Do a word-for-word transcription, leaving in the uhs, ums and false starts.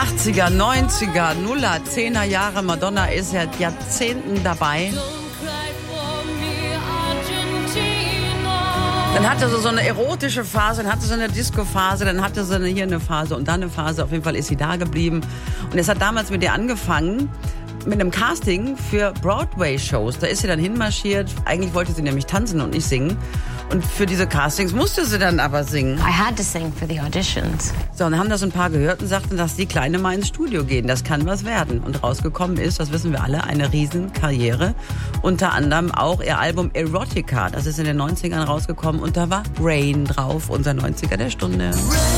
achtziger, neunziger, Nuller, Zehner Jahre. Madonna ist seit Jahrzehnten dabei. Dann hatte sie so eine erotische Phase, dann hatte sie eine Disco-Phase, dann hatte sie eine, hier eine Phase und dann eine Phase. Auf jeden Fall ist sie da geblieben. Und es hat damals mit ihr angefangen, mit einem Casting für Broadway-Shows. Da ist sie dann hinmarschiert. Eigentlich wollte sie nämlich tanzen und nicht singen. Und für diese Castings musste sie dann aber singen. I had to sing for the auditions. So, und dann haben das ein paar gehört und sagten, dass die Kleine mal ins Studio gehen. Das kann was werden. Und rausgekommen ist, das wissen wir alle, eine Riesenkarriere. Unter anderem auch ihr Album Erotica. Das ist in den neunzigern rausgekommen und da war Rain drauf, unser neunziger der Stunde.